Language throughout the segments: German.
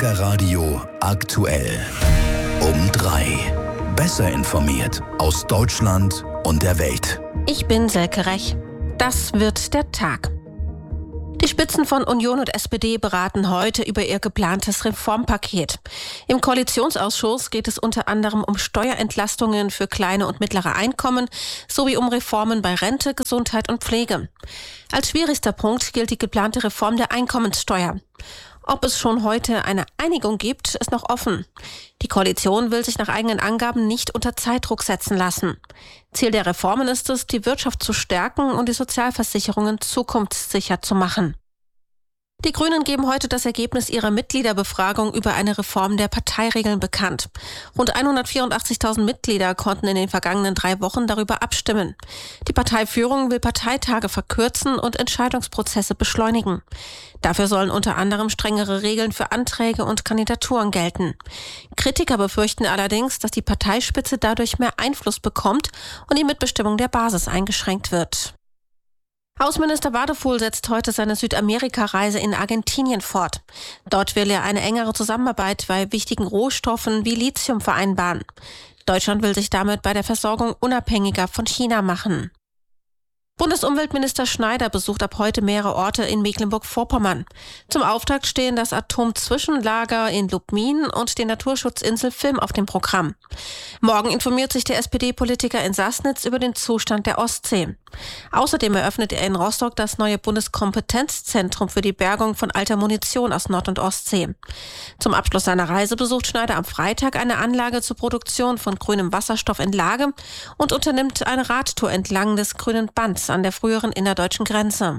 Schlagerradio aktuell. Um 3. Besser informiert aus Deutschland und der Welt. Ich bin Selke Rech. Das wird der Tag. Die Spitzen von Union und SPD beraten heute über ihr geplantes Reformpaket. Im Koalitionsausschuss geht es unter anderem um Steuerentlastungen für kleine und mittlere Einkommen sowie um Reformen bei Rente, Gesundheit und Pflege. Als schwierigster Punkt gilt die geplante Reform der Einkommenssteuer. Ob es schon heute eine Einigung gibt, ist noch offen. Die Koalition will sich nach eigenen Angaben nicht unter Zeitdruck setzen lassen. Ziel der Reformen ist es, die Wirtschaft zu stärken und die Sozialversicherungen zukunftssicher zu machen. Die Grünen geben heute das Ergebnis ihrer Mitgliederbefragung über eine Reform der Parteiregeln bekannt. Rund 184.000 Mitglieder konnten in den vergangenen 3 Wochen darüber abstimmen. Die Parteiführung will Parteitage verkürzen und Entscheidungsprozesse beschleunigen. Dafür sollen unter anderem strengere Regeln für Anträge und Kandidaturen gelten. Kritiker befürchten allerdings, dass die Parteispitze dadurch mehr Einfluss bekommt und die Mitbestimmung der Basis eingeschränkt wird. Außenminister Wadefuhl setzt heute seine Südamerika-Reise in Argentinien fort. Dort will er eine engere Zusammenarbeit bei wichtigen Rohstoffen wie Lithium vereinbaren. Deutschland will sich damit bei der Versorgung unabhängiger von China machen. Bundesumweltminister Schneider besucht ab heute mehrere Orte in Mecklenburg-Vorpommern. Zum Auftakt stehen das Atomzwischenlager in Lubmin und die Naturschutzinsel Vilm auf dem Programm. Morgen informiert sich der SPD-Politiker in Sassnitz über den Zustand der Ostsee. Außerdem eröffnet er in Rostock das neue Bundeskompetenzzentrum für die Bergung von alter Munition aus Nord- und Ostsee. Zum Abschluss seiner Reise besucht Schneider am Freitag eine Anlage zur Produktion von grünem Wasserstoff in Lage und unternimmt eine Radtour entlang des grünen Bands an der früheren innerdeutschen Grenze.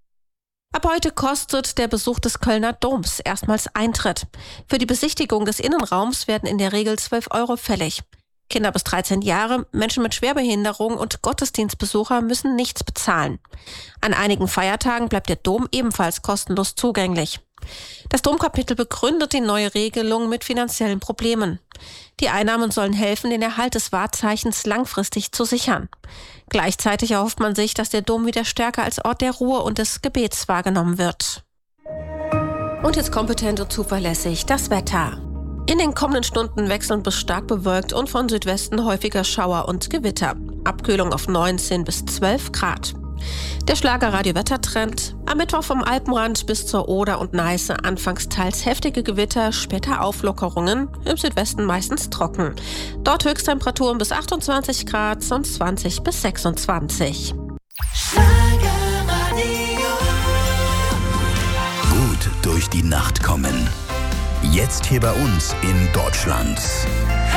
Ab heute kostet der Besuch des Kölner Doms erstmals Eintritt. Für die Besichtigung des Innenraums werden in der Regel 12 € fällig. Kinder bis 13 Jahre, Menschen mit Schwerbehinderung und Gottesdienstbesucher müssen nichts bezahlen. An einigen Feiertagen bleibt der Dom ebenfalls kostenlos zugänglich. Das Domkapitel begründet die neue Regelung mit finanziellen Problemen. Die Einnahmen sollen helfen, den Erhalt des Wahrzeichens langfristig zu sichern. Gleichzeitig erhofft man sich, dass der Dom wieder stärker als Ort der Ruhe und des Gebets wahrgenommen wird. Und jetzt kompetent und zuverlässig das Wetter. In den kommenden Stunden wechselnd bis stark bewölkt und von Südwesten häufiger Schauer und Gewitter. Abkühlung auf 19 bis 12 Grad. Der Schlagerradio-Wettertrend. Am Mittwoch vom Alpenrand bis zur Oder und Neiße anfangs teils heftige Gewitter, später Auflockerungen, im Südwesten meistens trocken. Dort Höchsttemperaturen bis 28 Grad, sonst 20 bis 26. Gut durch die Nacht kommen. Jetzt hier bei uns in Deutschland.